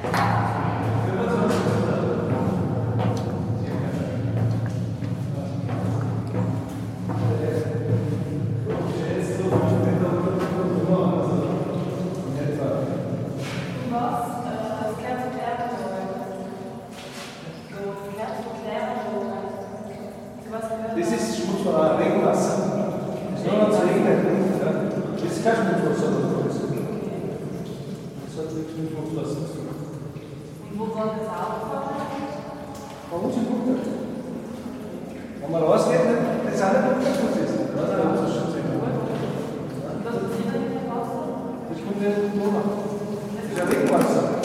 Das ist Schmutz von Regenwasser. Das ist nur noch zu regnen. Das ist kein Schmutzwasser. Das hat nichts mit Schmutzwasser zu tun. Und wo war das aufgekommen? Bei uns im Bunker. Wenn man rausgeht, das ist auch nicht Bunkerschmutz. Das ist Wasserschutz. Was passiert denn mit dem Wasser? Das kommt nicht in den Donau. Das ist ein Regenwasser.